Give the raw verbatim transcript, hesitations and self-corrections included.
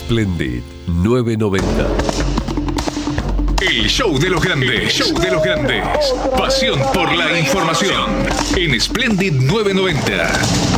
Splendid novecientos noventa. El show de los grandes, show de los grandes. Pasión por la información en Splendid novecientos noventa.